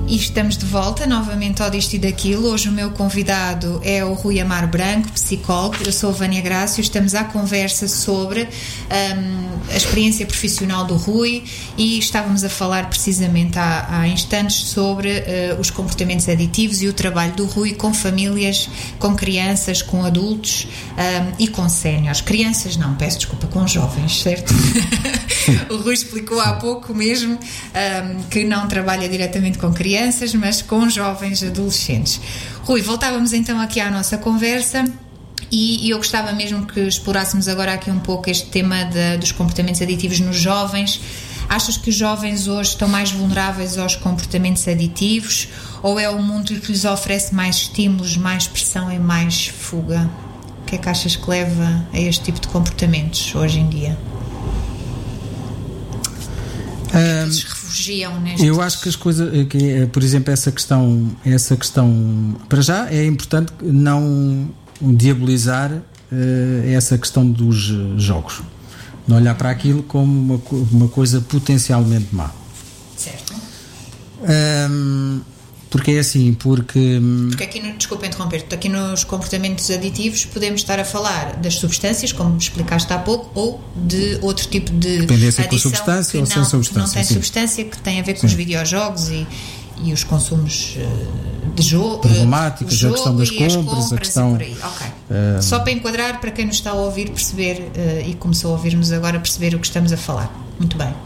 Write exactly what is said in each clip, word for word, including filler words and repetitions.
E estamos de volta novamente ao Disto e Daquilo. Hoje o meu convidado é o Rui Amaro Branco, psicólogo. Eu sou a Vânia Grácio. Estamos à conversa sobre um, a experiência profissional do Rui e estávamos a falar precisamente há, há instantes sobre uh, os comportamentos aditivos e o trabalho do Rui com famílias, com crianças, com adultos um, e com séniores. Crianças não, peço desculpa, com jovens, certo? O Rui explicou há pouco mesmo um, que não trabalha diretamente com crianças, mas com jovens adolescentes. Rui, voltávamos então aqui à nossa conversa e, e eu gostava mesmo que explorássemos agora aqui um pouco este tema de, dos comportamentos aditivos nos jovens. Achas que os jovens hoje estão mais vulneráveis aos comportamentos aditivos ou é um mundo que lhes oferece mais estímulos, mais pressão e mais fuga? O que é que achas que leva a este tipo de comportamentos hoje em dia? Um, eles refugiam neste... Eu acho que as coisas, que, por exemplo, essa questão, essa questão, para já é importante não diabolizar uh, essa questão dos jogos, não olhar para aquilo como uma, uma coisa potencialmente má. Certo. Um, porque é assim, porque... Porque aqui, no, desculpa interromper-te, aqui nos comportamentos aditivos podemos estar a falar das substâncias, como explicaste há pouco, ou de outro tipo de dependência adição com substância ou não, sem substância. Não tem sim. substância, que tem a ver com sim. os videojogos e, e os consumos de jogo, problemáticas, jogo a questão das compras, compras, a questão... Okay. Uh... Só para enquadrar, para quem nos está a ouvir perceber, uh, e começou a ouvir-nos agora, perceber o que estamos a falar. Muito bem.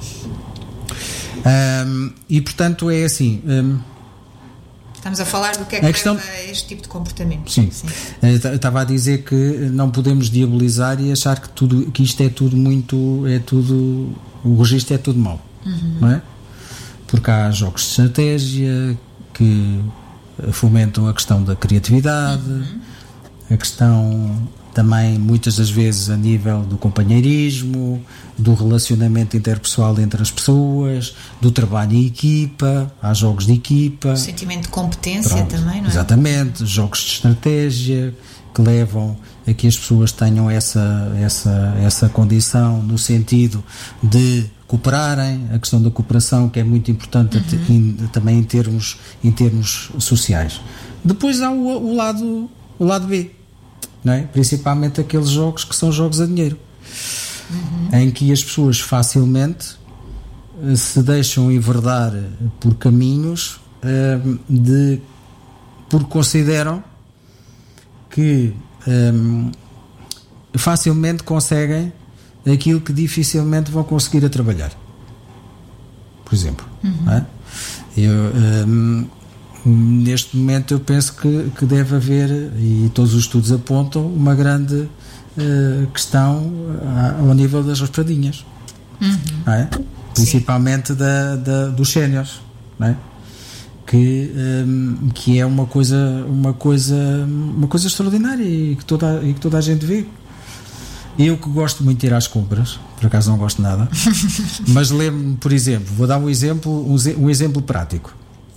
Um, e portanto é assim... Um, Estamos a falar do que é que a questão... leva a este tipo de comportamento. Sim. Sim. Eu estava a dizer que não podemos diabolizar e achar que, tudo, que isto é tudo muito... É tudo, o registro é tudo mau. Uhum. Não é? Porque há jogos de estratégia que fomentam a questão da criatividade, uhum. a questão também, muitas das vezes, a nível do companheirismo, do relacionamento interpessoal entre as pessoas, do trabalho em equipa, há jogos de equipa. O sentimento de competência. Pronto, também, não é? Exatamente, jogos de estratégia que levam a que as pessoas tenham essa, essa, essa condição no sentido de cooperarem, a questão da cooperação que é muito importante uhum. em, também em termos, em termos sociais. Depois há o, o, lado, o lado B, não é? Principalmente aqueles jogos que são jogos a dinheiro, uhum. em que as pessoas facilmente se deixam enverdar por caminhos um, de, porque consideram que um, facilmente conseguem aquilo que dificilmente vão conseguir a trabalhar, por exemplo. Uhum. Não é? Eu, um, neste momento eu penso que, que deve haver, e todos os estudos apontam, uma grande uh, questão ao nível das raspadinhas, uhum. não é? Principalmente da, da, dos séniores, não é? Que, um, que é uma coisa, uma coisa, uma coisa extraordinária e que toda, e que toda a gente vê. Eu que gosto muito de ir às compras, por acaso não gosto nada, mas lembro-me, por exemplo, vou dar um exemplo, um, um exemplo prático.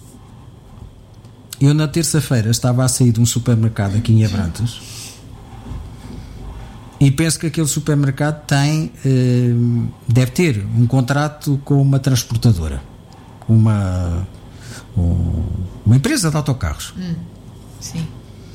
Eu na terça-feira estava a sair de um supermercado aqui em Abrantes e penso que aquele supermercado tem, eh, deve ter um contrato com uma transportadora, uma, um, uma empresa de autocarros. Hum, sim.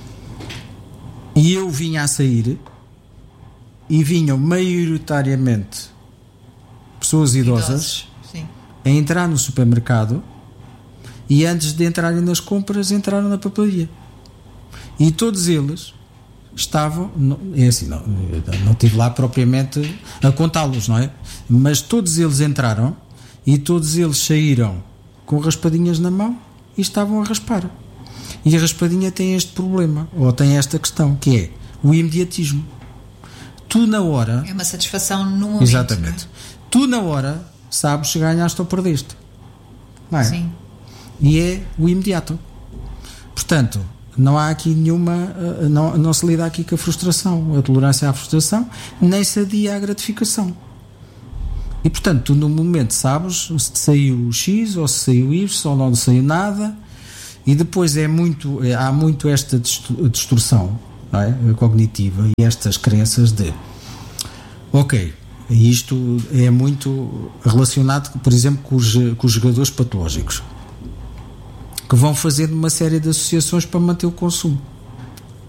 E eu vinha a sair e vinham maioritariamente pessoas idosas, idosas a entrar no supermercado e antes de entrarem nas compras entraram na papelaria e todos eles estavam, não, é assim, não, não estive lá propriamente a contá-los, não é? Mas todos eles entraram e todos eles saíram com raspadinhas na mão e estavam a raspar. E a raspadinha tem este problema, ou tem esta questão, que é o imediatismo. Tu na hora... É uma satisfação no momento. Exatamente. É? Tu na hora sabes se ganhaste ou perdeste. Não é? Sim. E é o imediato. Portanto, não há aqui nenhuma... Não, não se lida aqui com a frustração, a tolerância à frustração, nem se adia a gratificação. E portanto, tu no momento sabes se saiu X ou se saiu Y ou não saiu nada, e depois é muito, há muito esta distorção, não é? Cognitiva e estas crenças de ok, isto é muito relacionado, por exemplo, com os, com os jogadores patológicos, que vão fazendo uma série de associações para manter o consumo.